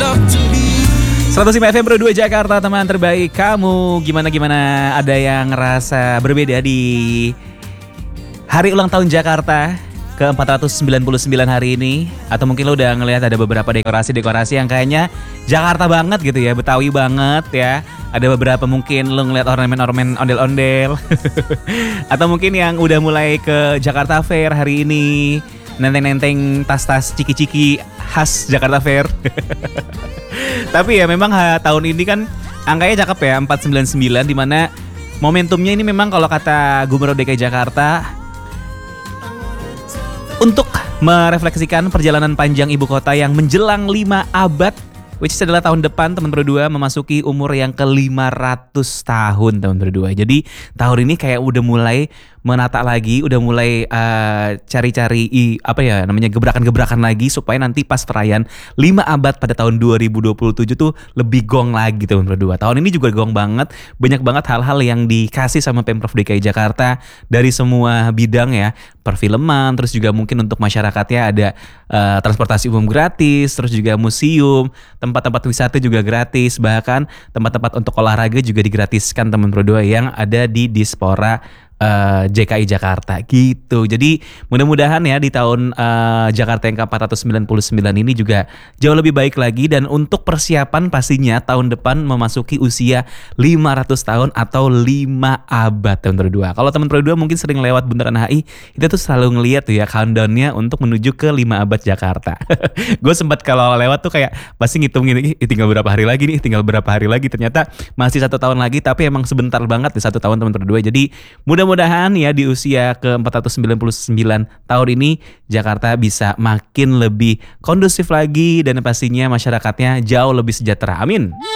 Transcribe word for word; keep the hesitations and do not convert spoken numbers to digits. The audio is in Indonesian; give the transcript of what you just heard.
seratus lima F M Pro dua Jakarta, teman terbaik kamu. Gimana-gimana, ada yang ngerasa berbeda di hari ulang tahun Jakarta ke empat ratus sembilan puluh sembilan hari ini? Atau mungkin lo udah ngelihat ada beberapa dekorasi-dekorasi yang kayaknya Jakarta banget gitu ya, Betawi banget ya. Ada beberapa mungkin lo ngeliat ornamen-ornamen ondel-ondel. Atau mungkin yang udah mulai ke Jakarta Fair hari ini, nenteng-nenteng tas-tas ciki-ciki khas Jakarta Fair. Tapi ya memang ha, tahun ini kan angkanya cakep ya, empat ratus sembilan puluh sembilan, dimana momentumnya ini memang kalau kata Gubernur D K I Jakarta untuk merefleksikan perjalanan panjang ibu kota yang menjelang lima abad, which is adalah tahun depan teman berdua memasuki umur yang ke lima ratus tahun teman berdua. Jadi tahun ini kayak udah mulai menata lagi, udah mulai uh, cari-cari i, apa ya namanya gebrakan-gebrakan lagi supaya nanti pas perayaan lima abad pada tahun dua ribu dua puluh tujuh tuh lebih gong lagi teman berdua. Tahun ini juga gong banget, banyak banget hal-hal yang dikasih sama Pemprov D K I Jakarta dari semua bidang ya, perfilman, terus juga mungkin untuk masyarakatnya ada uh, transportasi umum gratis, terus juga museum, tempat-tempat wisata juga gratis, bahkan tempat-tempat untuk olahraga juga digratiskan teman berdua yang ada di Dispora Uh, J K I Jakarta gitu. Jadi mudah-mudahan ya di tahun uh, Jakarta yang ke empat ratus sembilan puluh sembilan ini juga jauh lebih baik lagi. Dan untuk persiapan pastinya tahun depan memasuki usia lima ratus tahun atau lima abad teman berdua. Kalau teman berdua mungkin sering lewat Bundaran H I, kita tuh selalu ngeliat tuh ya countdownnya untuk menuju ke lima abad Jakarta. Gue sempat kalau lewat tuh kayak pasti ngitungin, tinggal berapa hari lagi nih, tinggal berapa hari lagi. Ternyata masih satu tahun lagi, tapi emang sebentar banget di satu tahun teman berdua. Jadi mudah Mudah-mudahan ya di usia ke empat ratus sembilan puluh sembilan tahun ini Jakarta bisa makin lebih kondusif lagi dan pastinya masyarakatnya jauh lebih sejahtera. Amin.